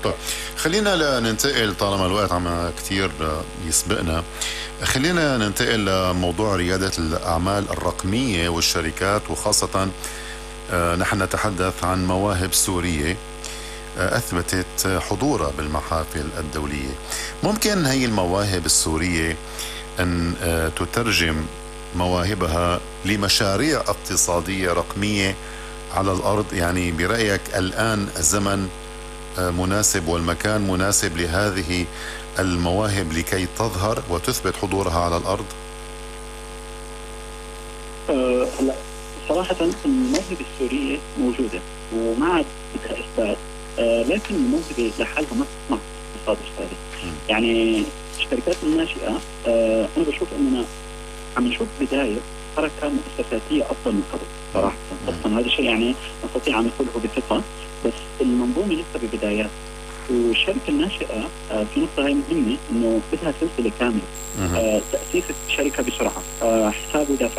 طيب، خلينا ننتقل طالما الوقت عم كتير يسبقنا. خلينا ننتقل لموضوع ريادة الأعمال الرقمية والشركات، وخاصة نحن نتحدث عن مواهب سورية أثبتت حضورها بالمحافل الدولية. ممكن هي المواهب السورية أن تترجم مواهبها لمشاريع اقتصادية رقمية على الأرض؟ يعني برأيك الآن الزمن مناسب والمكان مناسب لهذه المواهب لكي تظهر وتثبت حضورها على الأرض؟ هلا صراحة الموهبة السورية موجودة وما عاد بدها إثبات، لكن الموهبة لحالها ما تصنع مصادر ثابتة. يعني الشركات الناشئة أنا بشوف أننا عم نشوف بداية حركة مؤسساتية أفضل من قبل صراحة. أصلا هذا الشيء يعني نستطيع أن نقوله بثقة، بس المنظومة لسه ببدايات. والشركة الناشئة في نقطة هي مهمة، إنه بدها سلسلة كاملة. تأسيس الشركة بسرعة، حساب ودافع